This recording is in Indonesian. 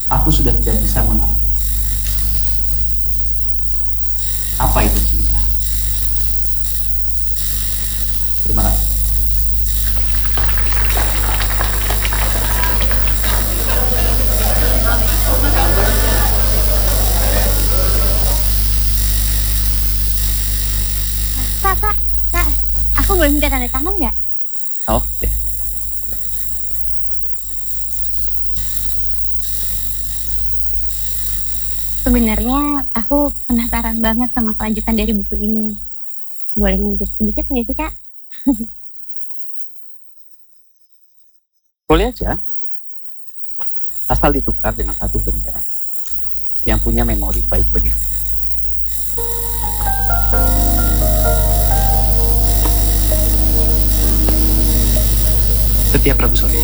Aku sudah tidak bisa mengerti apa itu cinta. Terima kasih. Kak, kak, kak, aku boleh minta tanda tangan nggak? Oh, ya. Sebenarnya aku penasaran banget sama kelanjutan dari buku ini. Boleh ngintip sedikit nggak sih, Kak? Boleh aja. Asal ditukar dengan satu benda yang punya memori baik bagimu. Setiap Rabu sore,